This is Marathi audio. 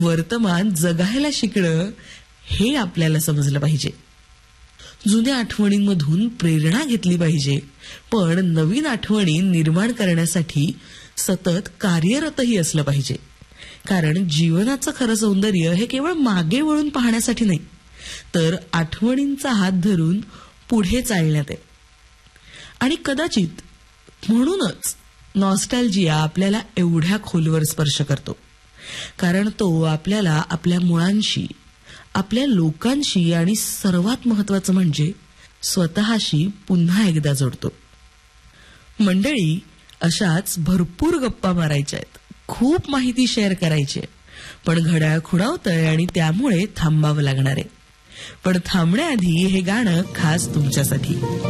वर्तमान जगायला शिकणं हे आपल्याला समजलं पाहिजे. जुन्या आठवणींमधून प्रेरणा घेतली पाहिजे, पण नवीन आठवणी निर्माण करण्यासाठी सतत कार्यरतही असलं पाहिजे. कारण जीवनाचं खरं सौंदर्य हे केवळ मागे वळून पाहण्यासाठी नाही, तर आठवणींचा हात धरून पुढे चालण्यात आहे. आणि कदाचित म्हणूनच नॉस्टॅल्जिया आपल्याला एवढ्या खोलवर स्पर्श करतो, कारण तो आपल्याला आपल्या मुळांशी, आपल्या लोकांशी आणि सर्वात महत्वाचं म्हणजे स्वतःशी पुन्हा एकदा जोडतो. मंडळी, अशाच भरपूर गप्पा मारायच्या आहेत, खूप माहिती शेअर करायची आहे, पण घड्याळ खुणावतंय आणि त्यामुळे थांबावं लागणार आहे. पण थांबण्याआधी हे गाणं खास तुमच्यासाठी.